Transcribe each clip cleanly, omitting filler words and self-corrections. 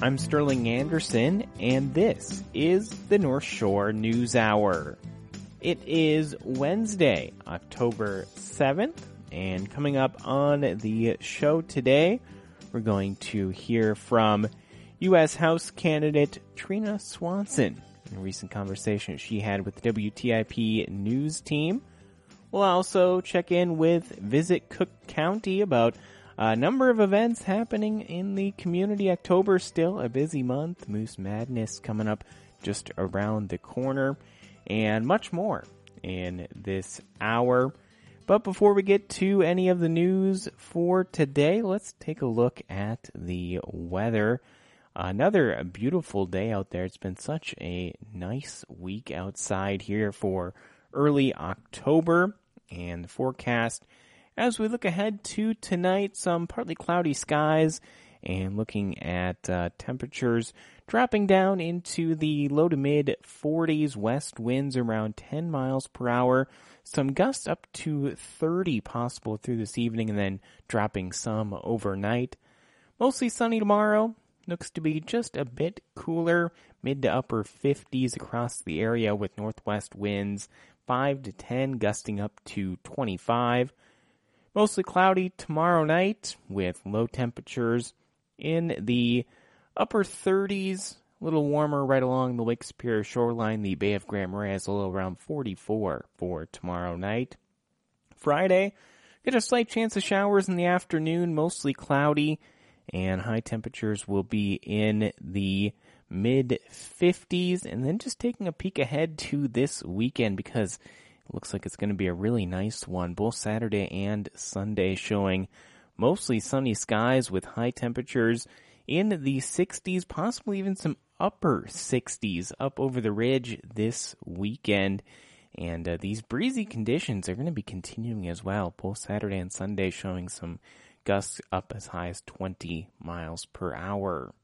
I'm Sterling Anderson, and this is the North Shore News Hour. It is Wednesday, October 7th, and coming up on the show today, we're going to hear from U.S. House candidate Trina Swanson in a recent conversation she had with the WTIP news team. We'll also check in with Visit Cook County about a number of events happening in the community. October still a busy month. Moose Madness coming up just around the corner, and much more in this hour. But before we get to any of the news for today, let's take a look at the weather. Another beautiful day out there. It's been such a nice week outside here for early October, and the forecast as we look ahead to tonight, some partly cloudy skies, and looking at temperatures dropping down into the low to mid 40s, west winds around 10 miles per hour, some gusts up to 30 possible through this evening, and then dropping some overnight. Mostly sunny tomorrow. Looks to be just a bit cooler, mid to upper 50s across the area with northwest winds 5 to 10, gusting up to 25. Mostly cloudy tomorrow night with low temperatures in the upper 30s, a little warmer right along the Lake Superior shoreline. The Bay of Grand Marais is a little around 44 for tomorrow night. Friday, get a slight chance of showers in the afternoon, mostly cloudy, and high temperatures will be in the mid-50s. And then just taking a peek ahead to this weekend, because it looks like it's going to be a really nice one, both Saturday and Sunday, showing mostly sunny skies with high temperatures in the 60s, possibly even some upper 60s up over the ridge this weekend. And these breezy conditions are going to be continuing as well, both Saturday and Sunday, showing some gusts up as high as 20 miles per hour.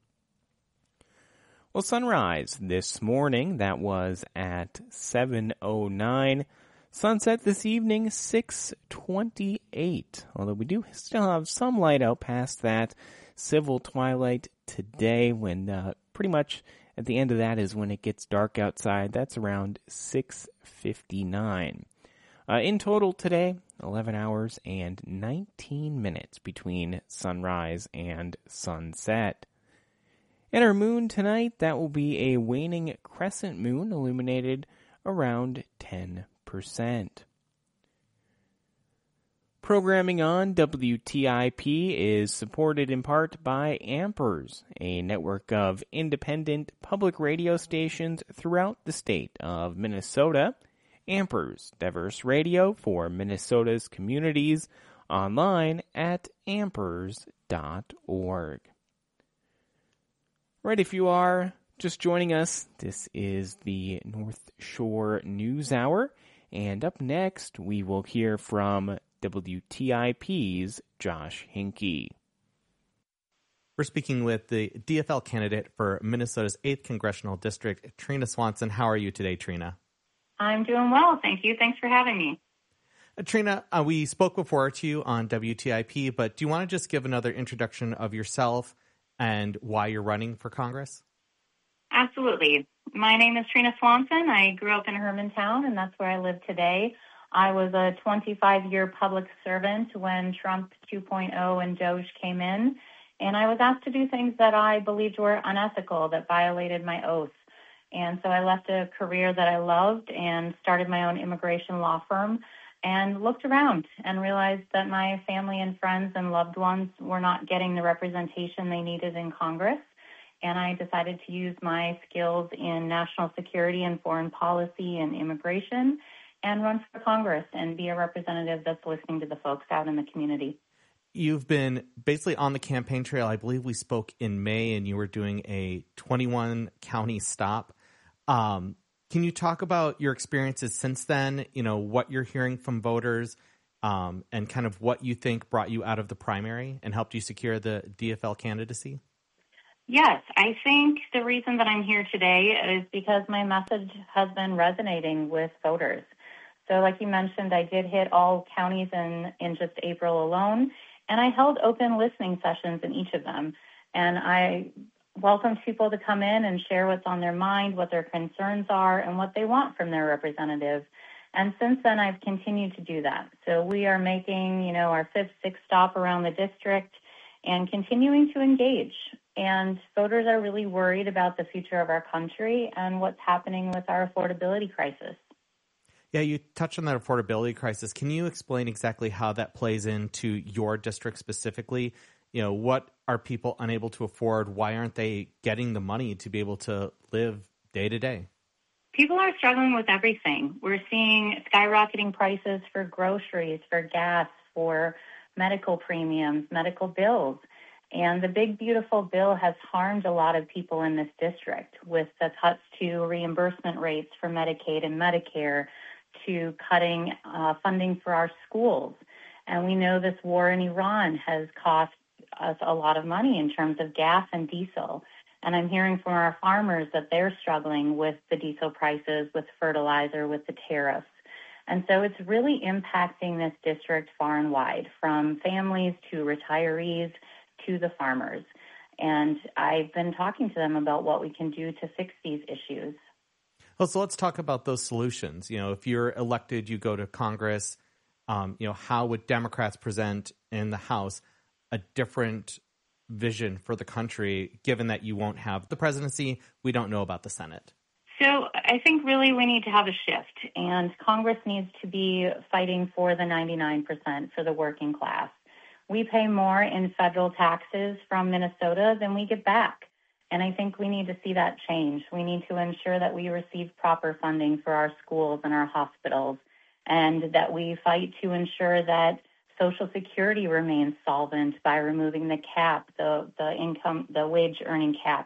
Well, sunrise this morning, that was at 7:09. Sunset this evening, 6:28. Although we do still have some light out past that. Civil twilight today, when pretty much at the end of that is when it gets dark outside. That's around 6:59. In total today, 11 hours and 19 minutes between sunrise and sunset. And our moon tonight, that will be a waning crescent moon, illuminated around 10%. Programming on WTIP is supported in part by Ampers, a network of independent public radio stations throughout the state of Minnesota. Ampers, diverse radio for Minnesota's communities, online at ampers.org. Right, if you are just joining us, this is the North Shore News Hour, and up next we will hear from WTIP's Josh Hinkey. We're speaking with the DFL candidate for Minnesota's 8th Congressional District, Trina Swanson. How are you today, Trina? I'm doing well, thank you. Thanks for having me. Trina, we spoke before to you on WTIP, but do you want to just give another introduction of yourself and why you're running for Congress? Absolutely. My name is Trina Swanson. I grew up in Hermantown, and that's where I live today. I was a 25-year public servant when Trump 2.0 and Doge came in, and I was asked to do things that I believed were unethical, that violated my oath. And so I left a career that I loved and started my own immigration law firm and looked around and realized that my family and friends and loved ones were not getting the representation they needed in Congress. And I decided to use my skills in national security and foreign policy and immigration and run for Congress and be a representative that's listening to the folks out in the community. You've been basically on the campaign trail. I believe we spoke in May and you were doing a 21 county stop. Can you talk about your experiences since then, what you're hearing from voters, and kind of what you think brought you out of the primary and helped you secure the DFL candidacy? Yes, I think the reason that I'm here today is because my message has been resonating with voters. So like you mentioned, I did hit all counties in just April alone, and I held open listening sessions in each of them. And I welcomes people to come in and share what's on their mind, what their concerns are, and what they want from their representative. And since then, I've continued to do that. So we are making, our fifth, sixth stop around the district and continuing to engage. And voters are really worried about the future of our country and what's happening with our affordability crisis. Yeah, you touched on that affordability crisis. Can you explain exactly how that plays into your district specifically? What are people unable to afford? Why aren't they getting the money to be able to live day to day? People are struggling with everything. We're seeing skyrocketing prices for groceries, for gas, for medical premiums, medical bills. And the big, beautiful bill has harmed a lot of people in this district with the cuts to reimbursement rates for Medicaid and Medicare, to cutting funding for our schools. And we know this war in Iran has cost us a lot of money in terms of gas and diesel. And I'm hearing from our farmers that they're struggling with the diesel prices, with fertilizer, with the tariffs. And so it's really impacting this district far and wide, from families to retirees to the farmers. And I've been talking to them about what we can do to fix these issues. Well, so let's talk about those solutions. If you're elected, you go to Congress, how would Democrats present in the House a different vision for the country, given that you won't have the presidency? We don't know about the Senate. So I think really we need to have a shift, and Congress needs to be fighting for the 99% for the working class. We pay more in federal taxes from Minnesota than we get back. And I think we need to see that change. We need to ensure that we receive proper funding for our schools and our hospitals, and that we fight to ensure that Social Security remains solvent by removing the cap, the wage earning cap.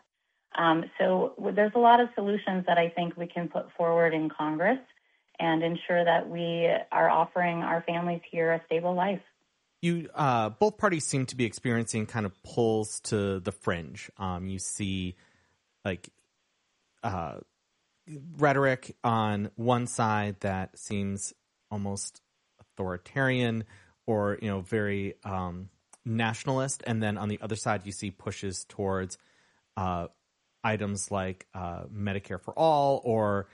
So there's a lot of solutions that I think we can put forward in Congress and ensure that we are offering our families here a stable life. Both parties seem to be experiencing kind of pulls to the fringe. You see rhetoric on one side that seems almost authoritarian or, very nationalist. And then on the other side, you see pushes towards items like Medicare for all, or,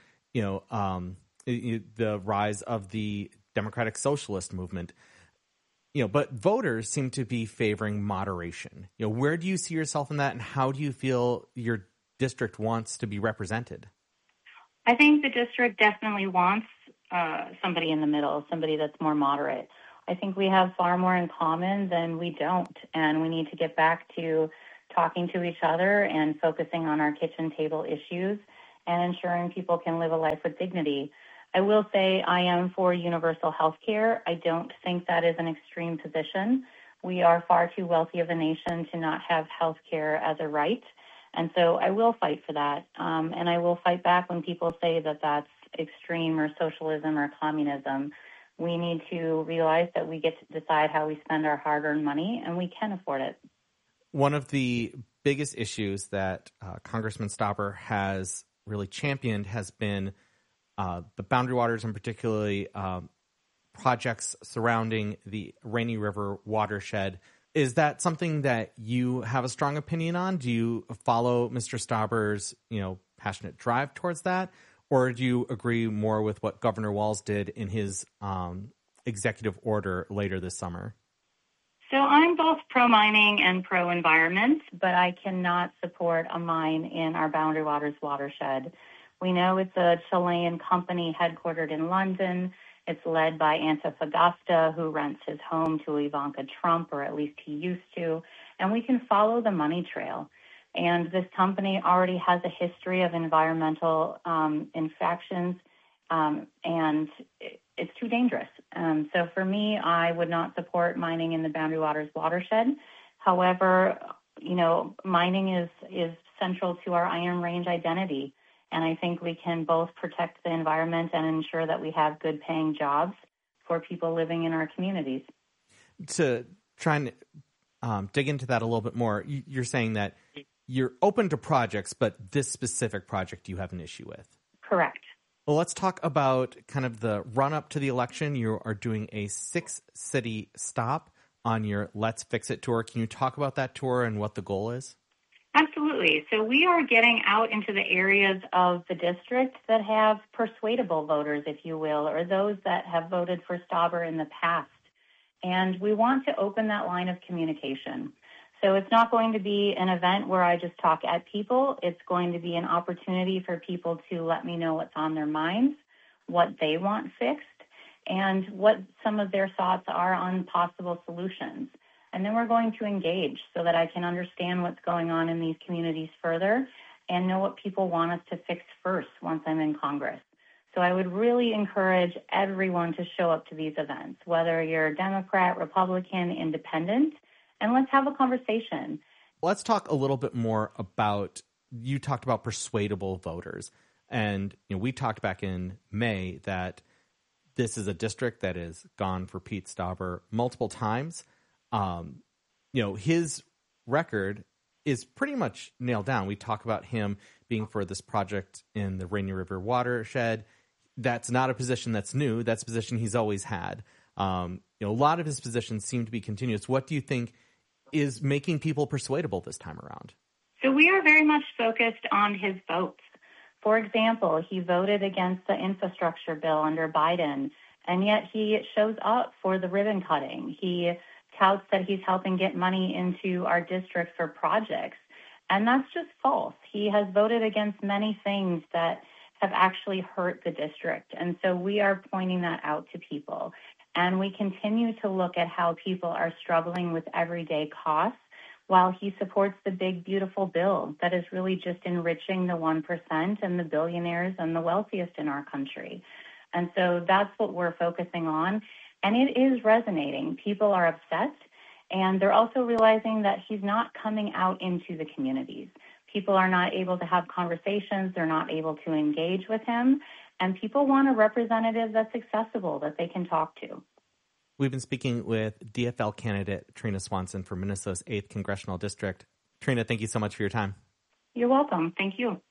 the rise of the Democratic Socialist movement. But voters seem to be favoring moderation. Where do you see yourself in that, and how do you feel your district wants to be represented? I think the district definitely wants somebody in the middle, somebody that's more moderate. I think we have far more in common than we don't, and we need to get back to talking to each other and focusing on our kitchen table issues and ensuring people can live a life with dignity. I will say I am for universal health care. I don't think that is an extreme position. We are far too wealthy of a nation to not have health care as a right. And so I will fight for that. And I will fight back when people say that that's extreme or socialism or communism. We need to realize that we get to decide how we spend our hard-earned money, and we can afford it. One of the biggest issues that Congressman Stauber has really championed has been the Boundary Waters, and particularly projects surrounding the Rainy River watershed. Is that something that you have a strong opinion on? Do you follow Mr. Stauber's, passionate drive towards that? Or do you agree more with what Governor Walz did in his executive order later this summer? So I'm both pro-mining and pro-environment, but I cannot support a mine in our Boundary Waters watershed. We know it's a Chilean company headquartered in London. It's led by Antofagasta, who rents his home to Ivanka Trump, or at least he used to. And we can follow the money trail. And this company already has a history of environmental infractions, and it's too dangerous. So for me, I would not support mining in the Boundary Waters watershed. However, mining is central to our Iron Range identity. And I think we can both protect the environment and ensure that we have good paying jobs for people living in our communities. To try and dig into that a little bit more, you're saying that you're open to projects, but this specific project you have an issue with. Correct. Well, let's talk about kind of the run-up to the election. You are doing a 6-city stop on your Let's Fix It tour. Can you talk about that tour and what the goal is? Absolutely. So we are getting out into the areas of the district that have persuadable voters, if you will, or those that have voted for Stauber in the past. And we want to open that line of communication. So it's not going to be an event where I just talk at people. It's going to be an opportunity for people to let me know what's on their minds, what they want fixed, and what some of their thoughts are on possible solutions. And then we're going to engage so that I can understand what's going on in these communities further and know what people want us to fix first once I'm in Congress. So I would really encourage everyone to show up to these events, whether you're Democrat, Republican, Independent, and let's have a conversation. Let's talk a little bit more about, you talked about persuadable voters. And we talked back in May that this is a district that has gone for Pete Stauber multiple times. His record is pretty much nailed down. We talk about him being for this project in the Rainy River watershed. That's not a position that's new. That's a position he's always had. A lot of his positions seem to be continuous. What do you think is making people persuadable this time around? So we are very much focused on his votes. For example, he voted against the infrastructure bill under Biden, and yet he shows up for the ribbon cutting. He touts that he's helping get money into our district for projects, and that's just false. He has voted against many things that have actually hurt the district, and so we are pointing that out to people. And we continue to look at how people are struggling with everyday costs while he supports the big, beautiful bill that is really just enriching the 1% and the billionaires and the wealthiest in our country. And so that's what we're focusing on. And it is resonating. People are upset, and they're also realizing that he's not coming out into the communities. People are not able to have conversations. They're not able to engage with him. And people want a representative that's accessible, that they can talk to. We've been speaking with DFL candidate Trina Swanson for Minnesota's 8th Congressional District. Trina, thank you so much for your time. You're welcome. Thank you.